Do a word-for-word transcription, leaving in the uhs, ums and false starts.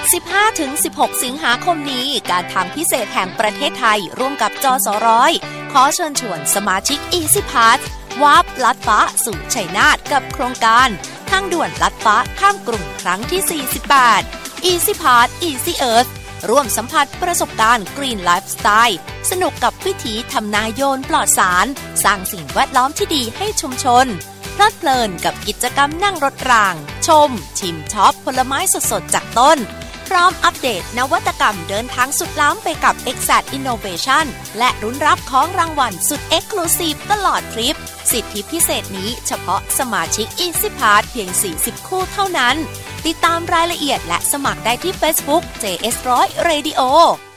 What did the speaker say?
สิบห้าถึงสิบหก สิงหาคมนี้การทางพิเศษแห่งประเทศไทยร่วมกับจสร้อยขอเชิญชวนสมาชิก Easy Pass วาร์ปลัดฟ้าสู่ชัยนาทกับโครงการทางด่วนลัดฟ้าข้ามกรุงครั้งที่สี่สิบแปด Easy Pass Easy Earth ร่วมสัมผัสประสบการณ์ Green Lifestyle สนุกกับวิถีทำนาโยนปลอดสารสร้างสิ่งแวดล้อมที่ดีให้ชุมชนเพลิดเพลินกับกิจกรรมนั่งรถรางชมชิมช็อปผลไม้สดๆจากต้นพร้อมอัปเดตนวัตกรรมเดินทางสุดล้ำไปกับ เอ็กซ์ แซด Innovation และรุ้นรับของรางวัลสุด Exclusive ตลอดทริปสิทธิพิเศษนี้เฉพาะสมาชิก Easy Pass เพียงสี่สิบคู่เท่านั้นติดตามรายละเอียดและสมัครได้ที่ Facebook เจ เอส หนึ่งร้อย Radio